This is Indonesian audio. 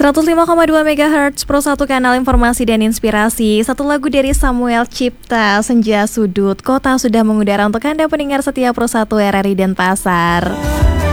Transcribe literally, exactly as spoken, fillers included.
seratus lima koma dua megahertz Pro satu kanal informasi dan inspirasi. Satu lagu dari Samuel Cipta, Senja Sudut Kota sudah mengudara untuk Anda pendengar setia Pro satu R R I Denpasar.